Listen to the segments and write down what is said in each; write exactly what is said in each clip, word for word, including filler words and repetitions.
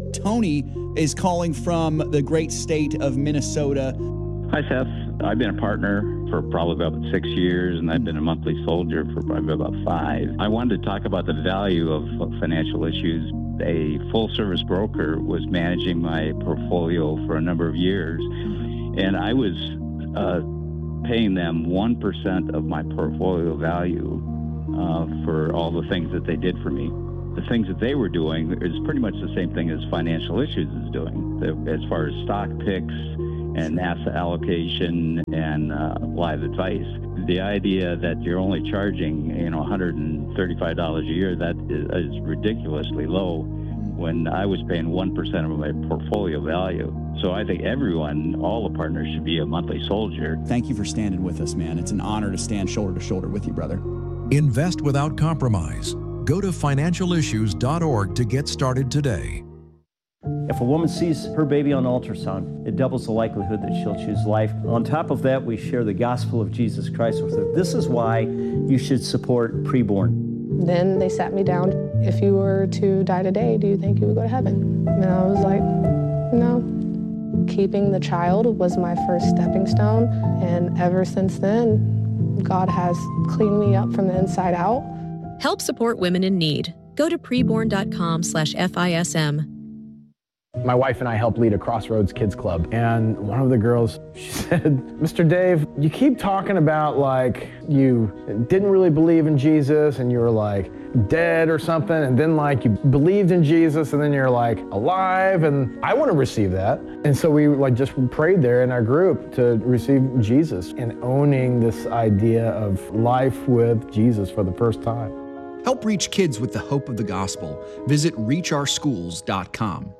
Tony is calling from the great state of Minnesota. Hi, Seth. I've been a partner for probably about six years, and I've been a monthly soldier for probably about five. I wanted to talk about the value of financial issues. A full-service broker was managing my portfolio for a number of years, and I was uh, paying them one percent of my portfolio value uh, for all the things that they did for me. The things that they were doing is pretty much the same thing as Financial Issues is doing, the, as far as stock picks and asset allocation and uh, live advice. The idea that you're only charging, you know, one hundred thirty-five dollars a year, that is, is ridiculously low when I was paying one percent of my portfolio value. So I think everyone, all the partners, should be a monthly soldier. Thank you for standing with us, man. It's an honor to stand shoulder to shoulder with you, brother. Invest without compromise. Go to financial issues dot org to get started today. If a woman sees her baby on ultrasound, it doubles the likelihood that she'll choose life. On top of that, we share the gospel of Jesus Christ with her. This is why you should support Preborn. Then they sat me down. If you were to die today, do you think you would go to heaven? And I was like, no. Keeping the child was my first stepping stone. And ever since then, God has cleaned me up from the inside out. Help support women in need. Go to preborn.com slash FISM. My wife and I help lead a Crossroads Kids Club, and one of the girls, she said, Mister Dave, you keep talking about like you didn't really believe in Jesus and you were like dead or something, and then like you believed in Jesus and then you're like alive, and I want to receive that. And so we like just prayed there in our group to receive Jesus and owning this idea of life with Jesus for the first time. Help reach kids with the hope of the gospel. Visit reach our schools dot com.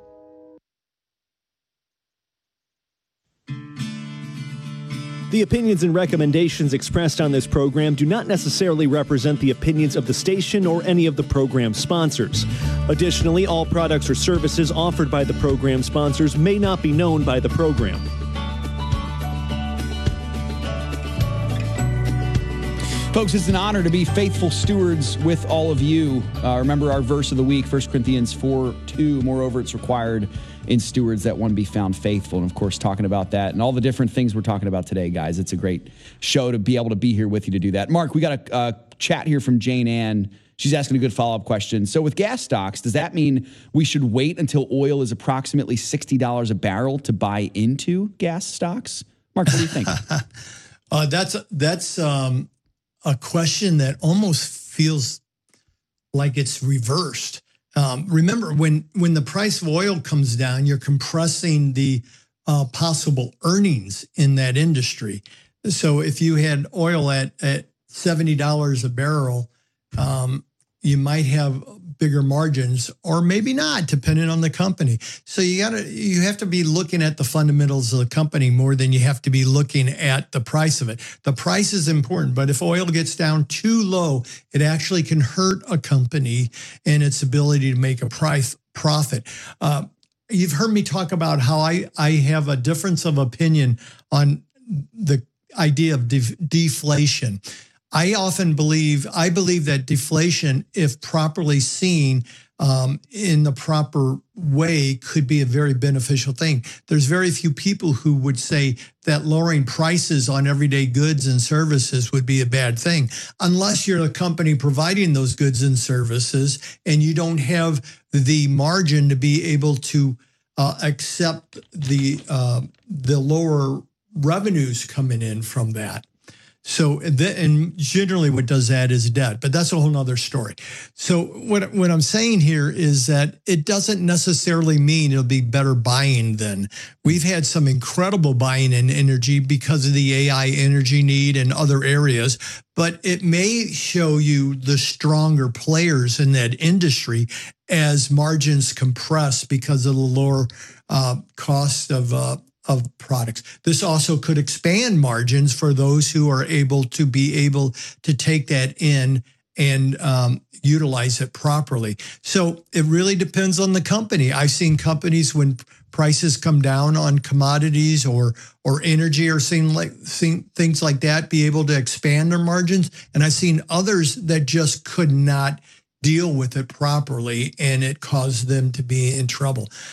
The opinions and recommendations expressed on this program do not necessarily represent the opinions of the station or any of the program sponsors. Additionally, all products or services offered by the program sponsors may not be known by the program. Folks, it's an honor to be faithful stewards with all of you. Uh, remember our verse of the week, First Corinthians four two. Moreover, it's required in stewards that one be found faithful. And of course, talking about that and all the different things we're talking about today, guys. It's a great show to be able to be here with you to do that. Mark, we got a uh, chat here from Jane Ann. She's asking a good follow-up question. So with gas stocks, does that mean we should wait until oil is approximately sixty dollars a barrel to buy into gas stocks? Mark, what do you think? uh, that's that's um, a question that almost feels like it's reversed. Um, remember, when when the price of oil comes down, you're compressing the uh, possible earnings in that industry. So if you had oil at, at seventy dollars a barrel, um, you might have bigger margins, or maybe not, depending on the company. So you gotta you have to be looking at the fundamentals of the company more than you have to be looking at the price of it. The price is important, but if oil gets down too low, it actually can hurt a company and its ability to make a price profit. Uh, you've heard me talk about how I, I have a difference of opinion on the idea of def- deflation. I often believe, I believe that deflation, if properly seen um, in the proper way, could be a very beneficial thing. There's very few people who would say that lowering prices on everyday goods and services would be a bad thing, unless you're a company providing those goods and services and you don't have the margin to be able to uh, accept the uh, the lower revenues coming in from that. So, and generally what does that is debt, but that's a whole nother story. So what, what I'm saying here is that it doesn't necessarily mean it'll be better buying then. We've had some incredible buying in energy because of the A I energy need and other areas, but it may show you the stronger players in that industry as margins compress because of the lower uh, cost of uh of products. This also could expand margins for those who are able to be able to take that in and um, utilize it properly. So it really depends on the company. I've seen companies when prices come down on commodities or or energy or seen like seen things like that be able to expand their margins. And I've seen others that just could not deal with it properly and it caused them to be in trouble.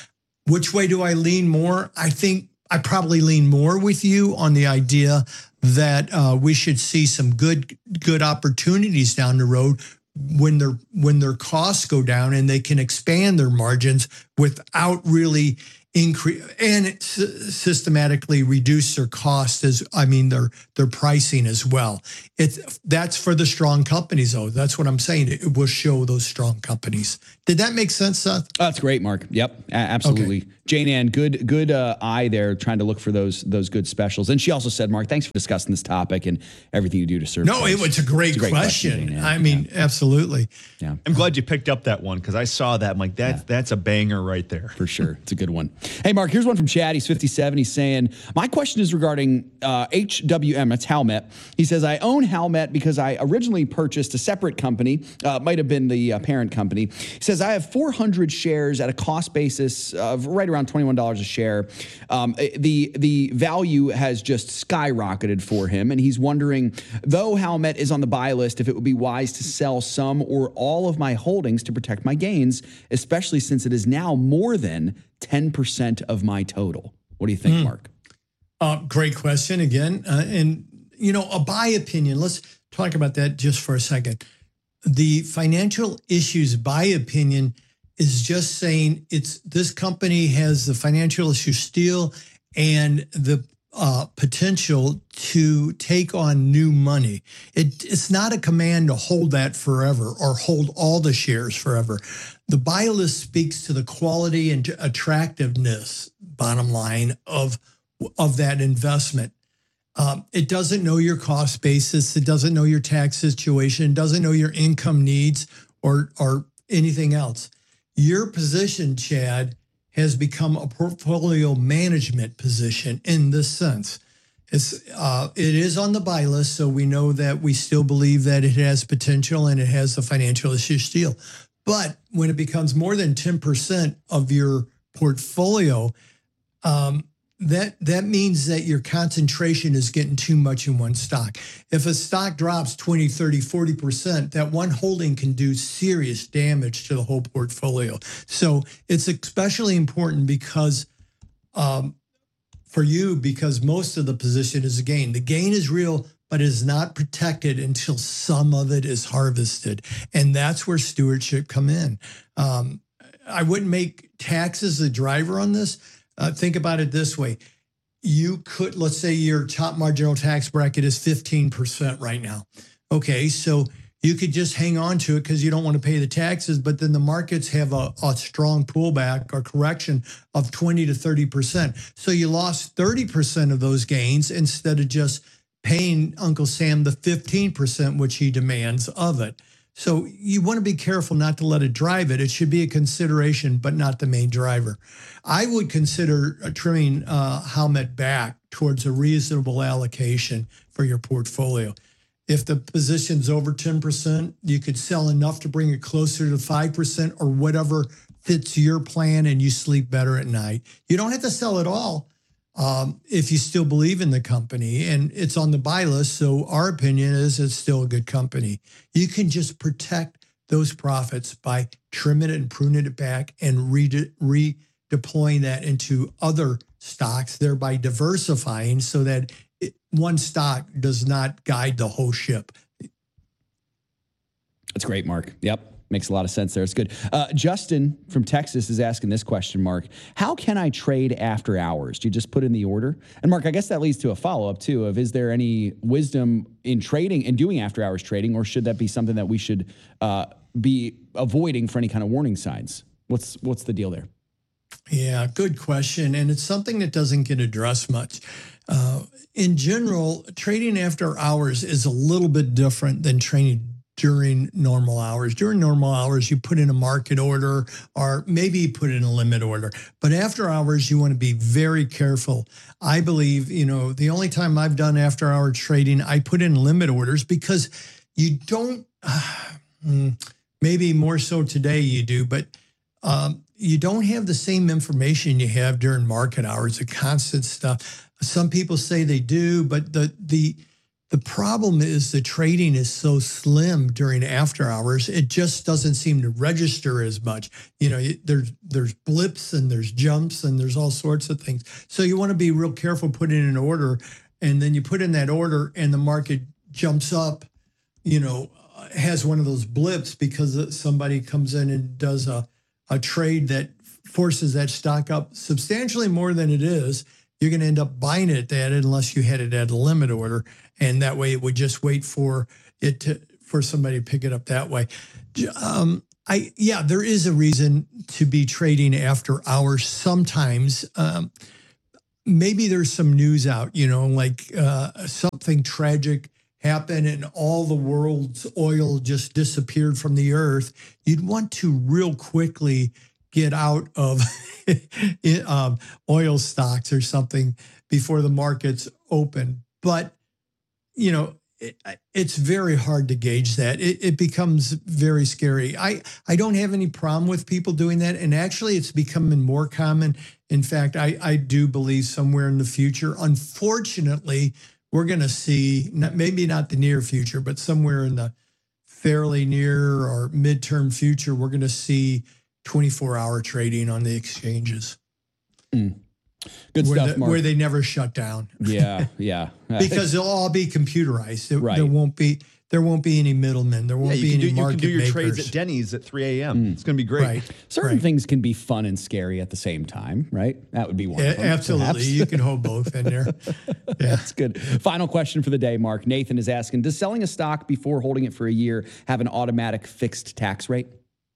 which way do I lean more? I think I probably lean more with you on the idea that uh, we should see some good good opportunities down the road when their when their costs go down and they can expand their margins without really increase and it systematically reduce their cost as I mean their their pricing as well. It's that's for the strong companies though. That's what I'm saying. It will show those strong companies. Did that make sense, Seth? Oh, that's great, Mark. Yep, a- absolutely. Okay. Jane Ann, good good uh, eye there, trying to look for those those good specials. And she also said, Mark, thanks for discussing this topic and everything you do to serve. No, folks. it was a great, a great question. question I mean, yeah. absolutely. Yeah, I'm glad you picked up that one because I saw that. I'm like, that's yeah. that's a banger right there for sure. It's a good one. Hey, Mark, here's one from Chad. He's fifty-seven. He's saying, my question is regarding uh, H W M. That's Howmet. He says, I own Howmet because I originally purchased a separate company. Uh, might have been the uh, parent company. He says, I have four hundred shares at a cost basis of right around twenty-one dollars a share. Um, the, the value has just skyrocketed for him. And he's wondering, though Howmet is on the buy list, if it would be wise to sell some or all of my holdings to protect my gains, especially since it is now more than ten percent of my total. What do you think, mm. Mark? Uh, great question again. Uh, and, you know, a buy opinion, let's talk about that just for a second. The financial issues buy opinion is just saying it's this company has the financial issue still and the uh, potential to take on new money. It, it's not a command to hold that forever or hold all the shares forever. The buy list speaks to the quality and attractiveness, bottom line, of, of that investment. Um, it doesn't know your cost basis. It doesn't know your tax situation. It doesn't know your income needs or, or anything else. Your position, Chad, has become a portfolio management position in this sense. It's uh, it is on the buy list, so we know that we still believe that it has potential and it has the financial issue still. But when it becomes more than ten percent of your portfolio, um, that that means that your concentration is getting too much in one stock. If a stock drops twenty, thirty, forty percent, that one holding can do serious damage to the whole portfolio. So it's especially important because um, for you, because most of the position is a gain. The gain is real, but is not protected until some of it is harvested. And that's where stewardship come in. Um, I wouldn't make taxes the driver on this. Uh, think about it this way. You could, let's say your top marginal tax bracket is fifteen percent right now. Okay, so you could just hang on to it because you don't want to pay the taxes, but then the markets have a, a strong pullback or correction of twenty to thirty percent. So you lost thirty percent of those gains instead of just paying Uncle Sam the fifteen percent, which he demands of it. So you want to be careful not to let it drive it. It should be a consideration, but not the main driver. I would consider trimming uh, Howmet back towards a reasonable allocation for your portfolio. If the position's over ten percent, you could sell enough to bring it closer to five percent or whatever fits your plan and you sleep better at night. You don't have to sell it all. Um, if you still believe in the company and it's on the buy list. So our opinion is it's still a good company. You can just protect those profits by trimming it and pruning it back and re- redeploying that into other stocks, thereby diversifying so that it, one stock does not guide the whole ship. That's great, Mark. Yep. Makes a lot of sense there. It's good. Uh, Justin from Texas is asking this question, Mark. How can I trade after hours? Do you just put in the order? And Mark, I guess that leads to a follow-up too of, is there any wisdom in trading and doing after hours trading, or should that be something that we should uh, be avoiding for any kind of warning signs? What's what's the deal there? Yeah, good question. And it's something that doesn't get addressed much. Uh, in general, trading after hours is a little bit different than trading during normal hours. During normal hours, you put in a market order or maybe you put in a limit order. But after hours, you want to be very careful. I believe, you know, the only time I've done after hour trading, I put in limit orders because you don't, uh, maybe more so today you do, but um, you don't have the same information you have during market hours, the constant stuff. Some people say they do, but the the The problem is the trading is so slim during after hours. It just doesn't seem to register as much. You know, there's there's blips and there's jumps and there's all sorts of things. So you want to be real careful putting in an order, and then you put in that order and the market jumps up, you know, has one of those blips because somebody comes in and does a, a trade that forces that stock up substantially more than it is. You're going to end up buying it at that unless you had it at a limit order. And that way it would just wait for it to, for somebody to pick it up that way. Um, I, yeah, there is a reason to be trading after hours sometimes. Um, maybe there's some news out, you know, like uh, something tragic happened and all the world's oil just disappeared from the earth. You'd want to real quickly get out of um, oil stocks or something before the markets open. But, you know, it, it's very hard to gauge that. It, it becomes very scary. I, I don't have any problem with people doing that. And actually, it's becoming more common. In fact, I, I do believe somewhere in the future, unfortunately, we're going to see, not, maybe not the near future, but somewhere in the fairly near or midterm future, we're going to see twenty-four hour trading on the exchanges. Mm. Good where stuff, the, Mark. Where they never shut down. Yeah, yeah. Because they'll all be computerized. There, Right. there won't be there won't be any middlemen. There won't Yeah, be you can, any do, you market can do your makers. trades at Denny's at three a.m. It's going to be great. Right. Certain right. things can be fun and scary at the same time, right? That would be one Yeah, of them. absolutely. perhaps. You can hold both in there. Yeah. That's good. Final question for the day, Mark. Nathan is asking, does selling a stock before holding it for a year have an automatic fixed tax rate?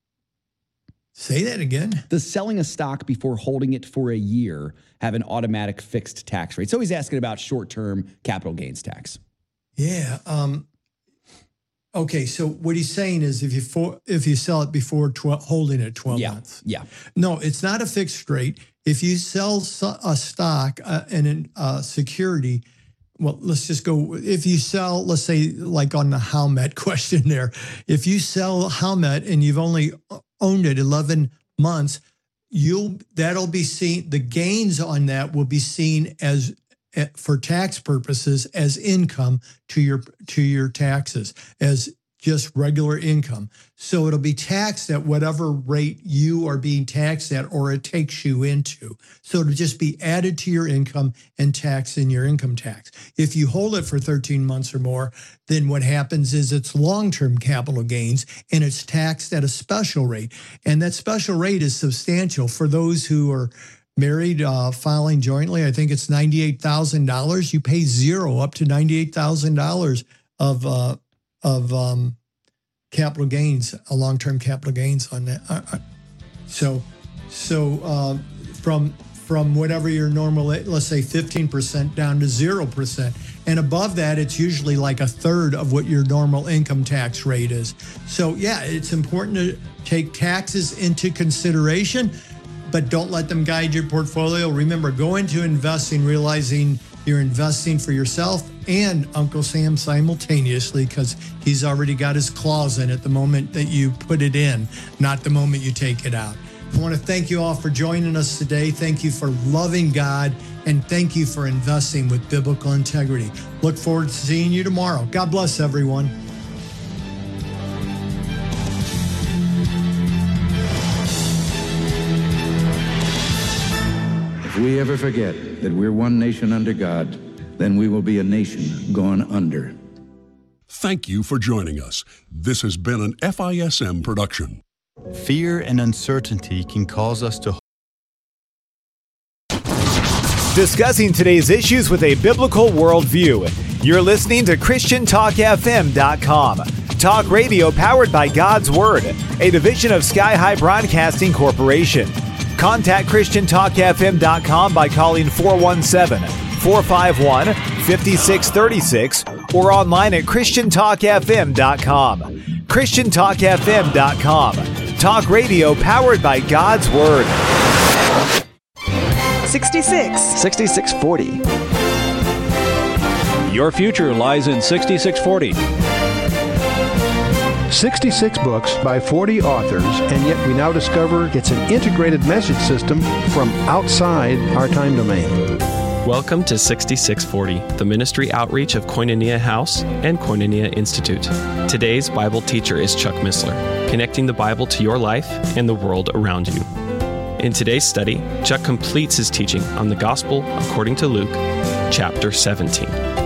Say that again. Does selling a stock before holding it for a year have an automatic fixed tax rate? So he's asking about short-term capital gains tax. Yeah. Um, okay. So what he's saying is, if you for, if you sell it before twelve, holding it twelve Yeah. months. Yeah. No, it's not a fixed rate. If you sell so- a stock uh, and a uh, security, well, let's just go. If you sell, let's say, like on the Howmet question there, if you sell Howmet and you've only owned it eleven months, you'll that'll be seen. The gains on that will be seen as, for tax purposes, as income to your to your taxes, as just regular income. So it'll be taxed at whatever rate you are being taxed at, or it takes you into. So it'll just be added to your income and taxed in your income tax. If you hold it for thirteen months or more, then what happens is it's long-term capital gains and it's taxed at a special rate. And that special rate is substantial for those who are married, uh, filing jointly. I think it's ninety-eight thousand dollars. You pay zero up to ninety-eight thousand dollars of uh, of um, capital gains, a long-term capital gains on that. Uh, so, so uh, from from whatever your normal, let's say fifteen percent down to zero percent, and above that, it's usually like a third of what your normal income tax rate is. So, yeah, it's important to take taxes into consideration, but don't let them guide your portfolio. Remember, go into investing realizing you're investing for yourself and Uncle Sam simultaneously, because he's already got his claws in it the moment that you put it in, not the moment you take it out. I want to thank you all for joining us today. Thank you for loving God, and thank you for investing with biblical integrity. Look forward to seeing you tomorrow. God bless everyone. If we ever forget that we're one nation under God, then we will be a nation gone under. Thank you for joining us. This has been an F I S M production. Fear and uncertainty can cause us to discussing today's issues with a biblical worldview. You're listening to Christian Talk F M dot com. Talk radio powered by God's Word, a division of Sky High Broadcasting Corporation. Contact Christian Talk F M dot com by calling four one seven, four five one, five six three six or online at Christian Talk F M dot com. Christian Talk F M dot com. Talk radio powered by God's Word. sixty-six. sixty-six forty. Your future lies in sixty-six forty. sixty-six books by forty authors, and yet we now discover it's an integrated message system from outside our time domain. Welcome to sixty-six forty, the ministry outreach of Koinonia House and Koinonia Institute. Today's Bible teacher is Chuck Missler, connecting the Bible to your life and the world around you. In today's study, Chuck completes his teaching on the Gospel according to Luke, chapter seventeen.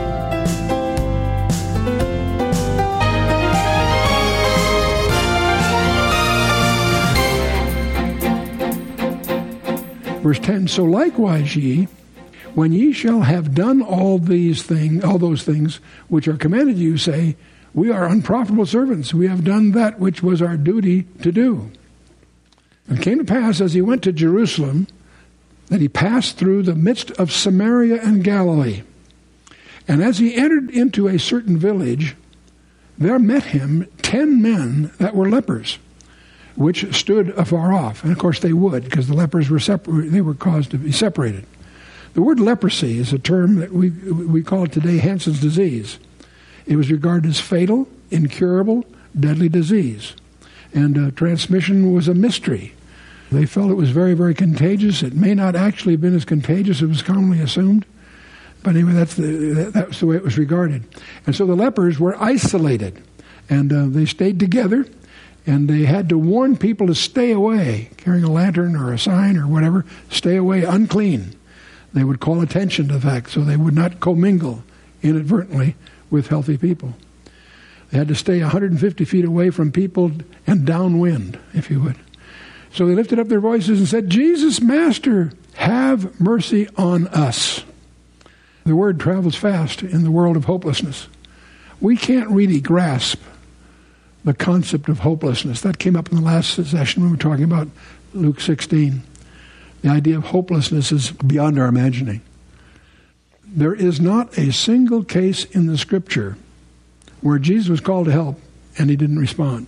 Verse ten, so likewise ye, when ye shall have done all these things, all those things which are commanded you, say, we are unprofitable servants. We have done that which was our duty to do. And it came to pass, as he went to Jerusalem, that he passed through the midst of Samaria and Galilee. And as he entered into a certain village, there met him ten men that were lepers, which stood afar off. And of course they would, because the lepers were separ- they were caused to be separated. The word leprosy is a term that we we call it today Hansen's disease. It was regarded as fatal, incurable, deadly disease. And uh, transmission was a mystery. They felt it was very, very contagious. It may not actually have been as contagious as it was commonly assumed. But anyway, that's the, that's the way it was regarded. And so the lepers were isolated. And uh, they stayed together. And they had to warn people to stay away, carrying a lantern or a sign or whatever, stay away, unclean. They would call attention to the fact so they would not commingle inadvertently with healthy people. They had to stay one hundred fifty feet away from people and downwind, if you would. So they lifted up their voices and said, Jesus, Master, have mercy on us. The word travels fast in the world of hopelessness. We can't really grasp the concept of hopelessness. That came up in the last session when we were talking about Luke sixteen. The idea of hopelessness is beyond our imagining. There is not a single case in the Scripture where Jesus was called to help and he didn't respond.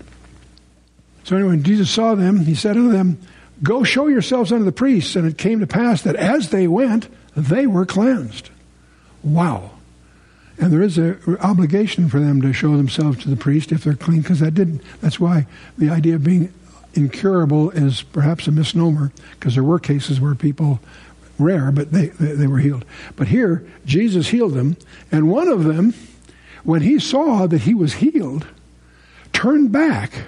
So anyway, when Jesus saw them, he said unto them, go show yourselves unto the priests. And it came to pass that as they went, they were cleansed. Wow. And there is an obligation for them to show themselves to the priest if they're clean, because that did. That's why the idea of being incurable is perhaps a misnomer, because there were cases where people, rare, but they, they, they were healed. But here, Jesus healed them, and one of them, when he saw that he was healed, turned back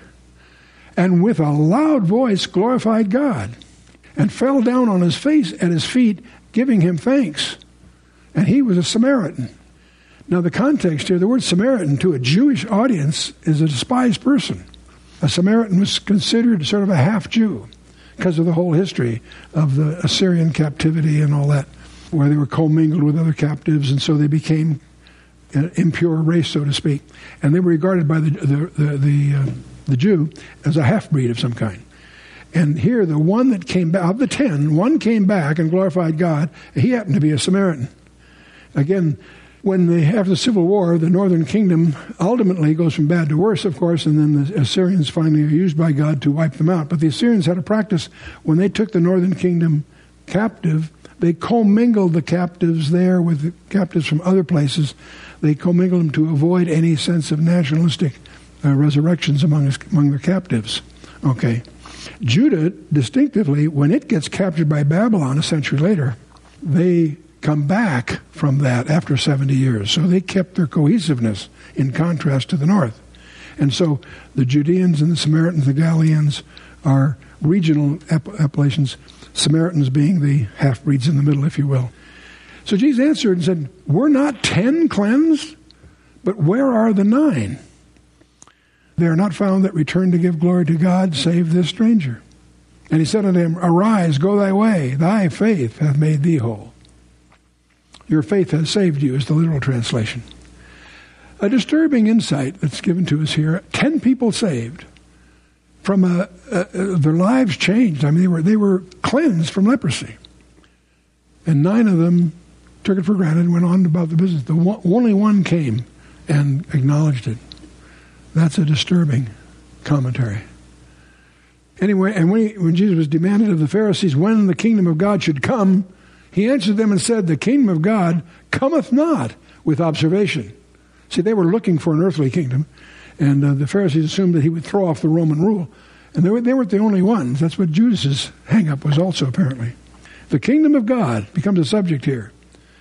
and with a loud voice glorified God and fell down on his face at his feet, giving him thanks. And he was a Samaritan. Now, the context here, the word Samaritan to a Jewish audience is a despised person. A Samaritan was considered sort of a half-Jew because of the whole history of the Assyrian captivity and all that, where they were commingled with other captives, and so they became an impure race, so to speak. And they were regarded by the the the, the, uh, the Jew as a half-breed of some kind. And here, the one that came back, of the ten, one came back and glorified God. He happened to be a Samaritan. Again, when they after the Civil War, the northern kingdom ultimately goes from bad to worse, of course, and then the Assyrians finally are used by God to wipe them out. But the Assyrians had a practice when they took the northern kingdom captive, they commingled the captives there with the captives from other places. They commingled them to avoid any sense of nationalistic uh, resurrections among among their captives. Okay. Judah, distinctively, when it gets captured by Babylon a century later, they come back from that after seventy years. So they kept their cohesiveness in contrast to the north. And so the Judeans and the Samaritans, the Galileans, are regional app- appellations, Samaritans being the half-breeds in the middle, if you will. So Jesus answered and said, were not ten cleansed? But where are the nine? They are not found that return to give glory to God, save this stranger. And he said unto him, arise, go thy way, thy faith hath made thee whole. Your faith has saved you is the literal translation. A disturbing insight that's given to us here. Ten people saved from a, a, a, their lives changed. I mean, they were they were cleansed from leprosy. And nine of them took it for granted and went on about the business. The one, only one came and acknowledged it. That's a disturbing commentary. Anyway, and when, he, when Jesus was demanded of the Pharisees when the kingdom of God should come, he answered them and said, the kingdom of God cometh not with observation. See, they were looking for an earthly kingdom, and uh, the Pharisees assumed that he would throw off the Roman rule. And they, were, they weren't the only ones. That's what Judas's hang-up was also, apparently. The kingdom of God becomes a subject here.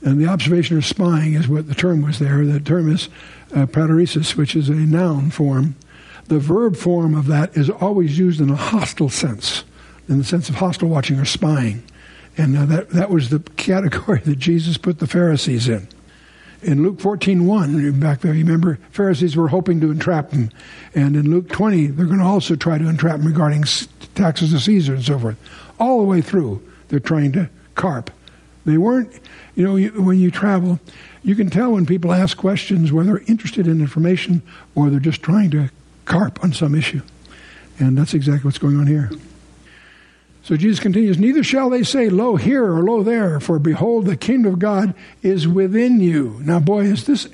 And the observation or spying is what the term was there. The term is uh, pateresis, which is a noun form. The verb form of that is always used in a hostile sense, in the sense of hostile watching or spying. And uh, that, that was the category that Jesus put the Pharisees in. In Luke fourteen one, back there, you remember, Pharisees were hoping to entrap him. And in Luke twenty, they're going to also try to entrap him regarding taxes to Caesar and so forth. All the way through, they're trying to carp. They weren't, you know, you, when you travel, you can tell when people ask questions whether they're interested in information or they're just trying to carp on some issue. And that's exactly what's going on here. So Jesus continues, neither shall they say, lo here or lo there, for behold, the kingdom of God is within you. Now, boy, is this